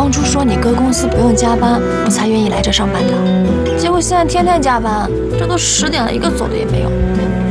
当初说你哥公司不用加班，我才愿意来这上班的。结果现在天天加班，这都10点了，一个走的也没有。